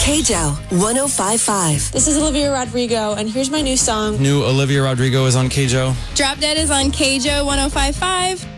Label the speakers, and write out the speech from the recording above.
Speaker 1: KJO 105.5.
Speaker 2: This is Olivia Rodrigo, and here's my new song.
Speaker 3: New Olivia Rodrigo is on KJO.
Speaker 4: Drop Dead is on KJO 105.5.